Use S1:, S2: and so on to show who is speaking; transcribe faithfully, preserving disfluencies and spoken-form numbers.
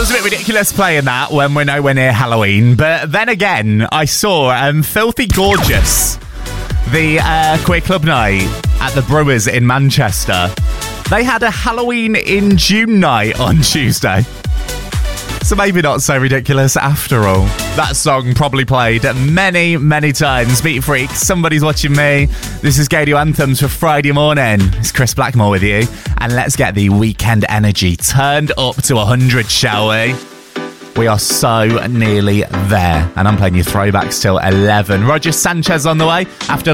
S1: Feels a bit ridiculous playing that when we're nowhere near Halloween. But then again, I saw um, Filthy Gorgeous, the uh, queer club night at the Brewers in Manchester. They had a Halloween in June night on Tuesday. So maybe not so ridiculous after all. That song probably played many, many times. Beat Freak, Somebody's Watching Me. This is Gadio Anthems for Friday morning. It's Chris Blackmore with you. And let's get the weekend energy turned up to one hundred, shall we? We are so nearly there. And I'm playing you throwbacks till eleven. Roger Sanchez on the way after